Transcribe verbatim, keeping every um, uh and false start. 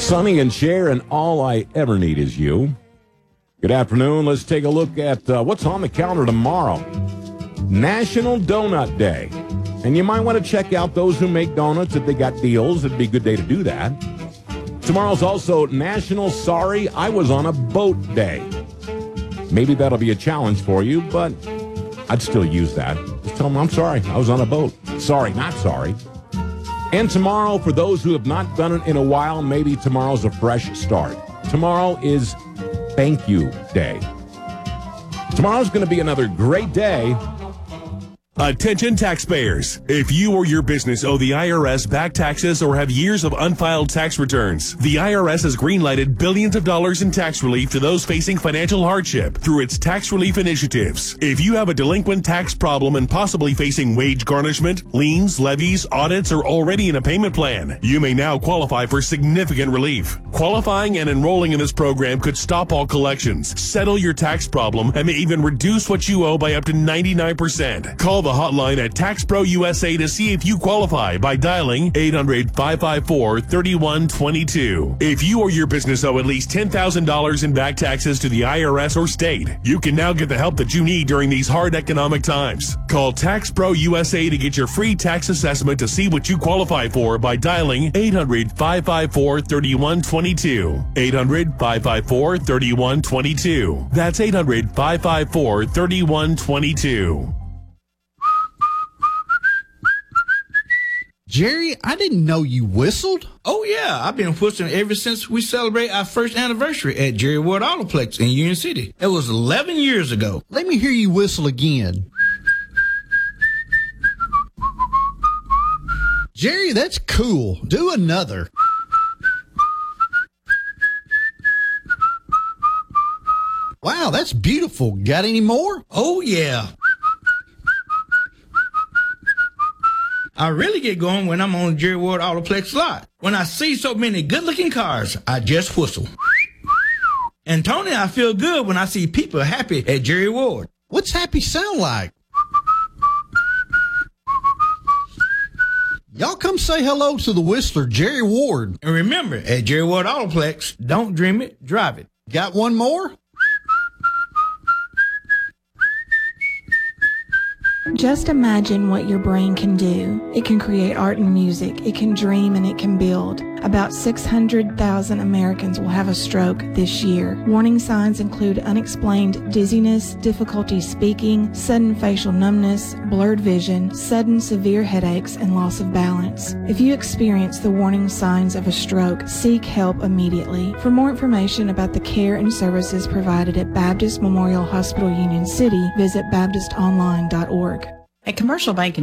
Sonny and Cher, and All I Ever Need Is You. Good afternoon. Let's take a look at uh, what's on the calendar tomorrow. National Donut Day. And you might want to check out those who make donuts. If they got deals, it'd be a good day to do that. Tomorrow's also National Sorry I Was on a Boat Day. Maybe that'll be a challenge for you, but I'd still use that. Just tell them, I'm sorry, I was on a boat. Sorry, not sorry. And tomorrow, for those who have not done it in a while, maybe tomorrow's a fresh start. Tomorrow is Thank You Day. Tomorrow's going to be another great day. Attention taxpayers. If you or your business owe the I R S back taxes or have years of unfiled tax returns, the I R S has greenlighted billions of dollars in tax relief to those facing financial hardship through its tax relief initiatives. If you have a delinquent tax problem and possibly facing wage garnishment, liens, levies, audits, or already in a payment plan, you may now qualify for significant relief. Qualifying and enrolling in this program could stop all collections, settle your tax problem, and may even reduce what you owe by up to ninety-nine percent. Call the hotline at Tax Pro U S A to see if you qualify by dialing eight hundred, five five four, three one two two. If you or your business owe at least ten thousand dollars in back taxes to the I R S or state, you can now get the help that you need during these hard economic times. Call Tax Pro U S A to get your free tax assessment to see what you qualify for by dialing eight hundred, five five four, three one two two. eight hundred, five five four, three one two two. That's eight hundred, five five four, three one two two. Jerry, I didn't know you whistled. Oh, yeah. I've been whistling ever since we celebrated our first anniversary at Jerry Ward Autoplex in Union City. It was eleven years ago. Let me hear you whistle again. Jerry, that's cool. Do another. Wow, that's beautiful. Got any more? Oh, yeah. I really get going when I'm on Jerry Ward Autoplex lot. When I see so many good-looking cars, I just whistle. And Tony, I feel good when I see people happy at Jerry Ward. What's happy sound like? Y'all come say hello to the whistler, Jerry Ward. And remember, at Jerry Ward Autoplex, don't dream it, drive it. Got one more? Just imagine what your brain can do. It can create art and music. It can dream and it can build. About six hundred thousand Americans will have a stroke this year. Warning signs include unexplained dizziness, difficulty speaking, sudden facial numbness, blurred vision, sudden severe headaches, and loss of balance. If you experience the warning signs of a stroke, seek help immediately. For more information about the care and services provided at Baptist Memorial Hospital Union City, visit baptist online dot org. At Commercial Bank